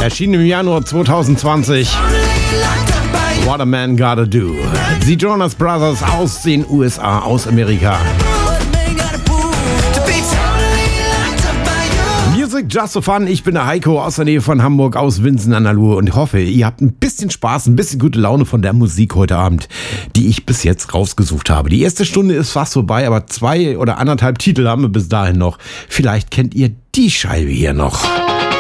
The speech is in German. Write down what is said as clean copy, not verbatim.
Erschien im Januar 2020. What a Man Gotta Do. Die Jonas Brothers aus den USA, aus Amerika. Music Just for Fun. Ich bin der Heiko aus der Nähe von Hamburg, aus Winsen an der Luhe und hoffe, ihr habt ein bisschen Spaß, ein bisschen gute Laune von der Musik heute Abend, die ich bis jetzt rausgesucht habe. Die erste Stunde ist fast vorbei, aber 2 oder 1,5 Titel haben wir bis dahin noch. Vielleicht kennt ihr die Scheibe hier noch.